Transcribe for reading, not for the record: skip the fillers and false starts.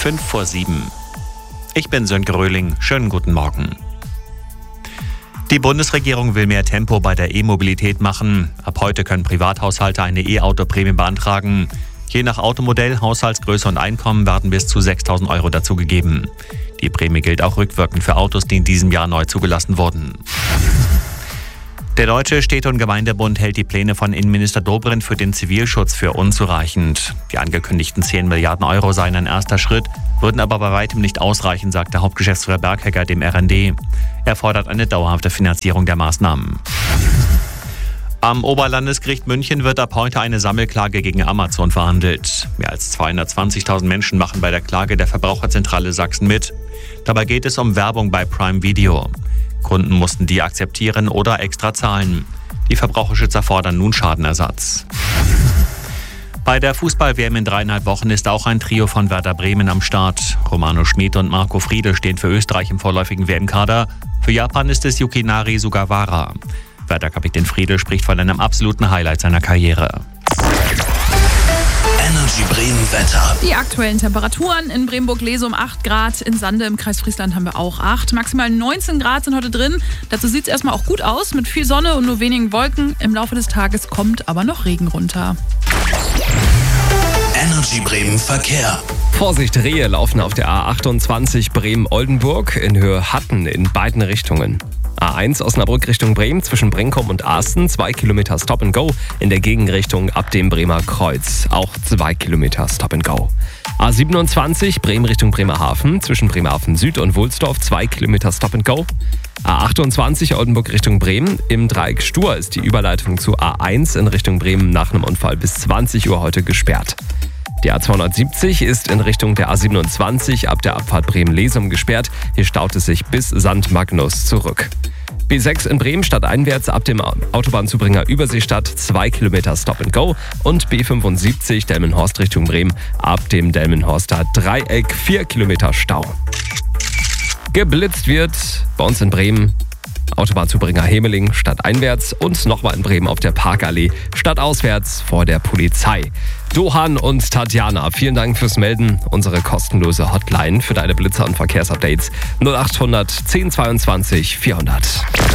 5:05. Ich bin Sönke Röhling. Schönen guten Morgen. Die Bundesregierung will mehr Tempo bei der E-Mobilität machen. Ab heute können Privathaushalte eine E-Auto-Prämie beantragen. Je nach Automodell, Haushaltsgröße und Einkommen werden bis zu 6.000 € dazugegeben. Die Prämie gilt auch rückwirkend für Autos, die in diesem Jahr neu zugelassen wurden. Der Deutsche Städte- und Gemeindebund hält die Pläne von Innenminister Dobrindt für den Zivilschutz für unzureichend. Die angekündigten 10 Milliarden € seien ein erster Schritt, würden aber bei weitem nicht ausreichen, sagt der Hauptgeschäftsführer Berghecker dem RND. Er fordert eine dauerhafte Finanzierung der Maßnahmen. Am Oberlandesgericht München wird ab heute eine Sammelklage gegen Amazon verhandelt. Mehr als 220.000 Menschen machen bei der Klage der Verbraucherzentrale Sachsen mit. Dabei geht es um Werbung bei Prime Video. Kunden mussten die akzeptieren oder extra zahlen. Die Verbraucherschützer fordern nun Schadenersatz. Bei der Fußball-WM in 3,5 Wochen ist auch ein Trio von Werder Bremen am Start. Romano Schmid und Marco Friedl stehen für Österreich im vorläufigen WM-Kader. Für Japan ist es Yukinari Sugawara. Werder-Kapitän Friedl spricht von einem absoluten Highlight seiner Karriere. Energy Bremen Wetter. Die aktuellen Temperaturen in Bremburg-Lesum 8 Grad, in Sande im Kreis Friesland haben wir auch 8. Maximal 19 Grad sind heute drin. Dazu sieht es erstmal auch gut aus, mit viel Sonne und nur wenigen Wolken. Im Laufe des Tages kommt aber noch Regen runter. Energy Bremen Verkehr. Vorsicht, Rehe laufen auf der A28 Bremen-Oldenburg in Höhe Hatten in beiden Richtungen. A1 Osnabrück Richtung Bremen zwischen Brenkum und Asten, 2 Kilometer Stop and Go. In der Gegenrichtung ab dem Bremer Kreuz, auch 2 Kilometer Stop and Go. A27 Bremen Richtung Bremerhaven zwischen Bremerhaven Süd und Wohlsdorf, 2 Kilometer Stop and Go. A28 Oldenburg Richtung Bremen. Im Dreieck Stur ist die Überleitung zu A1 in Richtung Bremen nach einem Unfall bis 20 Uhr heute gesperrt. Die A270 ist in Richtung der A27 ab der Abfahrt Bremen-Lesum gesperrt. Hier staut es sich bis St. Magnus zurück. B6 in Bremen stadteinwärts ab dem Autobahnzubringer Überseestadt, 2 Kilometer Stop and Go. Und B75 Delmenhorst Richtung Bremen ab dem Delmenhorster Dreieck, 4 Kilometer Stau. Geblitzt wird bei uns in Bremen. Autobahnzubringer Hemeling stadteinwärts und nochmal in Bremen auf der Parkallee stadtauswärts vor der Polizei. Dohan und Tatjana, vielen Dank fürs Melden. Unsere kostenlose Hotline für deine Blitzer- und Verkehrsupdates 0800 10 22 400.